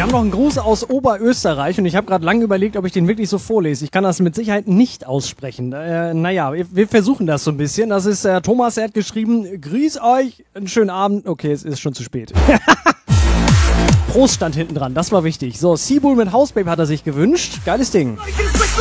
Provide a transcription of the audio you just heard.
Wir haben noch einen Gruß aus Oberösterreich und ich habe gerade lange überlegt, ob ich den wirklich so vorlese. Ich kann das mit Sicherheit nicht aussprechen. Naja, wir versuchen das so ein bisschen. Das ist Thomas, er hat geschrieben, grüß euch, einen schönen Abend. Okay, es ist schon zu spät. Prost stand hinten dran, das war wichtig. So, Seabull mit Housebabe hat er sich gewünscht. Geiles Ding.